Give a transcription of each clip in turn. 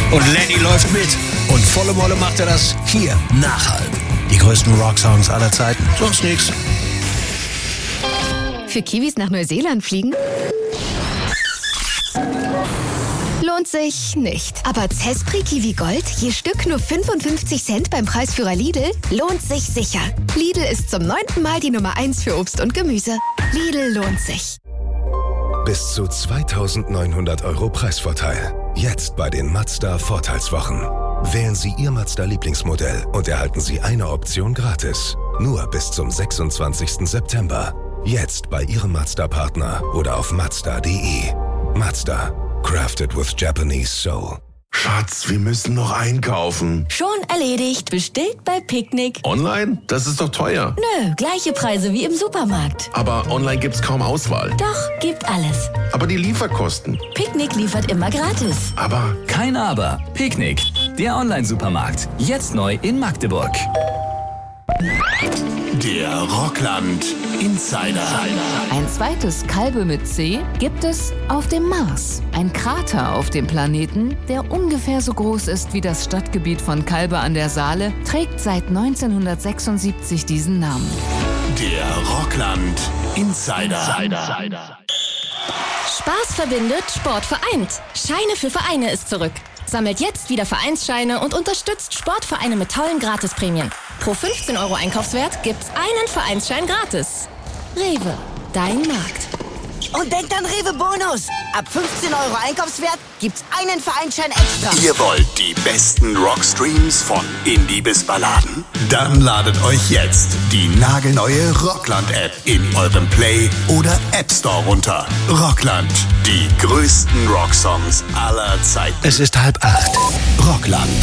Und Lenny läuft mit. Und volle Molle macht er das hier nachhalten. Die größten Rocksongs aller Zeiten. Sonst nichts. Für Kiwis nach Neuseeland fliegen? Lohnt sich nicht. Aber Zespri Kiwi Gold, je Stück nur 55 Cent beim Preisführer Lidl, lohnt sich sicher. Lidl ist zum 9. Mal die Nummer 1 für Obst und Gemüse. Lidl lohnt sich. Bis zu 2.900 € Preisvorteil. Jetzt bei den Mazda Vorteilswochen. Wählen Sie Ihr Mazda-Lieblingsmodell und erhalten Sie eine Option gratis. Nur bis zum 26. September. Jetzt bei Ihrem Mazda-Partner oder auf Mazda.de. Mazda. Crafted with Japanese soul. Schatz, wir müssen noch einkaufen. Schon erledigt. Bestellt bei Picknick. Online? Das ist doch teuer. Nö, gleiche Preise wie im Supermarkt. Aber online gibt's kaum Auswahl. Doch, gibt alles. Aber die Lieferkosten. Picknick liefert immer gratis. Aber kein Aber. Picknick, der Online-Supermarkt. Jetzt neu in Magdeburg. Der Rockland Insider. Ein zweites Kalbe mit C gibt es auf dem Mars. Ein Krater auf dem Planeten, der ungefähr so groß ist wie das Stadtgebiet von Kalbe an der Saale, trägt seit 1976 diesen Namen. Der Rockland Insider. Spaß verbindet, Sport vereint. Scheine für Vereine ist zurück. Sammelt jetzt wieder Vereinsscheine und unterstützt Sportvereine mit tollen Gratisprämien. Pro 15 € Einkaufswert gibt's einen Vereinsschein gratis. Rewe, dein Markt. Und denkt an Rewe Bonus. Ab 15 € Einkaufswert gibt's einen Vereinsschein extra. Ihr wollt die besten Rockstreams von Indie bis Balladen? Dann ladet euch jetzt die nagelneue Rockland-App in eurem Play- oder App Store runter. Rockland, die größten Rocksongs aller Zeiten. Es ist 7:30. Rockland.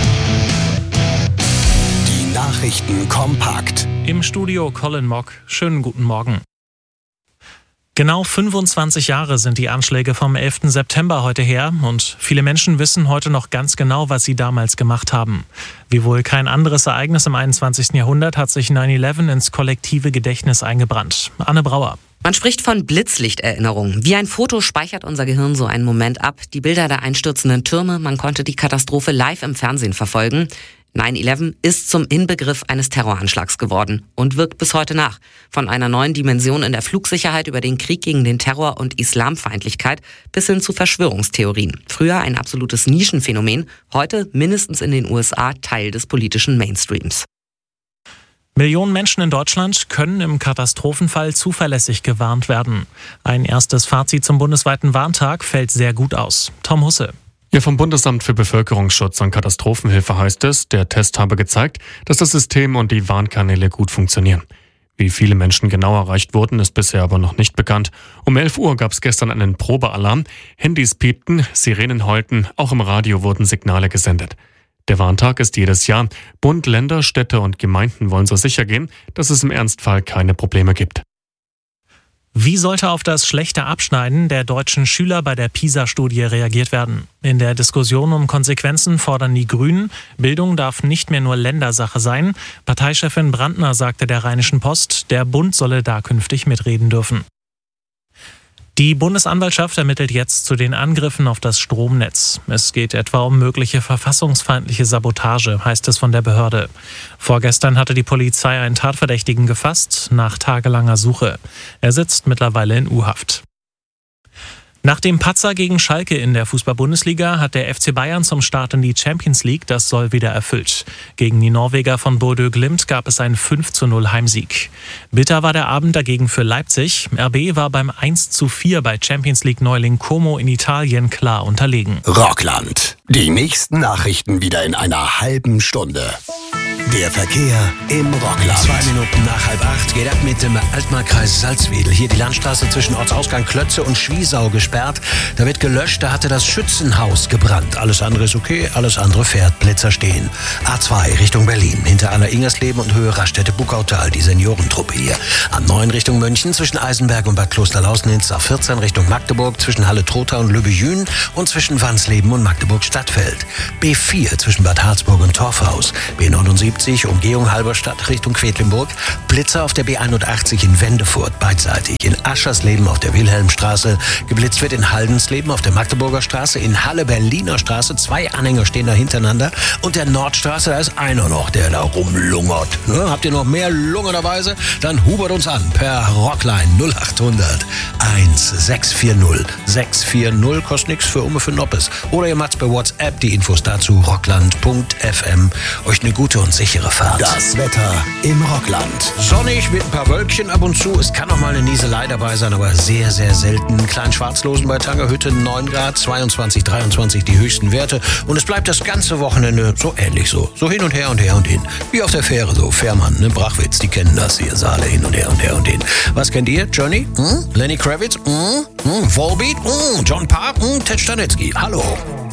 Die Nachrichten kompakt. Im Studio Colin Mock. Schönen guten Morgen. Genau 25 Jahre sind die Anschläge vom 11. September heute her und viele Menschen wissen heute noch ganz genau, was sie damals gemacht haben. Wie wohl kein anderes Ereignis im 21. Jahrhundert hat sich 9/11 ins kollektive Gedächtnis eingebrannt. Anne Brauer. Man spricht von Blitzlichterinnerungen. Wie ein Foto speichert unser Gehirn so einen Moment ab. Die Bilder der einstürzenden Türme, man konnte die Katastrophe live im Fernsehen verfolgen. 9/11 ist zum Inbegriff eines Terroranschlags geworden und wirkt bis heute nach. Von einer neuen Dimension in der Flugsicherheit über den Krieg gegen den Terror und Islamfeindlichkeit bis hin zu Verschwörungstheorien. Früher ein absolutes Nischenphänomen, heute mindestens in den USA Teil des politischen Mainstreams. Millionen Menschen in Deutschland können im Katastrophenfall zuverlässig gewarnt werden. Ein erstes Fazit zum bundesweiten Warntag fällt sehr gut aus. Tom Husse. Ja, vom Bundesamt für Bevölkerungsschutz und Katastrophenhilfe heißt es, der Test habe gezeigt, dass das System und die Warnkanäle gut funktionieren. Wie viele Menschen genau erreicht wurden, ist bisher aber noch nicht bekannt. Um 11 Uhr gab es gestern einen Probealarm. Handys piepten, Sirenen heulten, auch im Radio wurden Signale gesendet. Der Warntag ist jedes Jahr. Bund, Länder, Städte und Gemeinden wollen so sicher gehen, dass es im Ernstfall keine Probleme gibt. Wie sollte auf das schlechte Abschneiden der deutschen Schüler bei der PISA-Studie reagiert werden? In der Diskussion um Konsequenzen fordern die Grünen, Bildung darf nicht mehr nur Ländersache sein. Parteichefin Brandner sagte der Rheinischen Post, der Bund solle da künftig mitreden dürfen. Die Bundesanwaltschaft ermittelt jetzt zu den Angriffen auf das Stromnetz. Es geht etwa um mögliche verfassungsfeindliche Sabotage, heißt es von der Behörde. Vorgestern hatte die Polizei einen Tatverdächtigen gefasst, nach tagelanger Suche. Er sitzt mittlerweile in U-Haft. Nach dem Patzer gegen Schalke in der Fußball-Bundesliga hat der FC Bayern zum Start in die Champions League das Soll wieder erfüllt. Gegen die Norweger von Bodø Glimt gab es einen 5:0 Heimsieg. Bitter war der Abend dagegen für Leipzig. RB war beim 1:4 bei Champions League-Neuling Como in Italien klar unterlegen. Rockland. Die nächsten Nachrichten wieder in einer halben Stunde. Der Verkehr im Rockland. 2 Minuten nach 7:30 geht ab mit dem Altmarkkreis Salzwedel. Hier die Landstraße zwischen Ortsausgang Klötze und Schwiesau gesperrt. Da wird gelöscht, da hatte das Schützenhaus gebrannt. Alles andere ist okay, alles andere fährt. Blitzer stehen. A2 Richtung Berlin. Hinter Aller-Ingersleben und Höhe Raststätte-Buckautal. Die Seniorentruppe hier. A9 Richtung München zwischen Eisenberg und Bad Klosterlausnitz. A14 Richtung Magdeburg zwischen Halle-Trotha und Lübbejün und zwischen Wansleben und Magdeburg-Stadtfeld. B4 zwischen Bad Harzburg und Torfhaus. B79 A50 Umgehung Halberstadt Richtung Quedlinburg. Blitzer auf der B81 in Wendefurt beidseitig. In Aschersleben auf der Wilhelmstraße. Geblitzt wird in Haldensleben auf der Magdeburger Straße. In Halle Berliner Straße. 2 Anhänger stehen da hintereinander. Und der Nordstraße, da ist einer noch, der da rumlungert. Ne? Habt ihr noch mehr Lungerweise? Dann hubert uns an per Rockline 0800 1640 640. Kostet nichts für Umme für Noppes. Oder ihr macht's bei WhatsApp die Infos dazu rockland.fm. Euch eine gute und sichere Fahrt. Das Wetter im Rockland. Sonnig mit ein paar Wölkchen ab und zu. Es kann noch mal eine Nieselei dabei sein, aber sehr, sehr selten. Klein-Schwarzlosen bei Tangerhütte 9 Grad, 22, 23 die höchsten Werte. Und es bleibt das ganze Wochenende so ähnlich so. So hin und her und her und hin. Wie auf der Fähre so. Fährmann, ne? Brachwitz, die kennen das hier. Saale hin und her und her und hin. Was kennt ihr? Journey? Lenny Kravitz? Volbeat? John Parr? Ted Stanitzky. Hallo.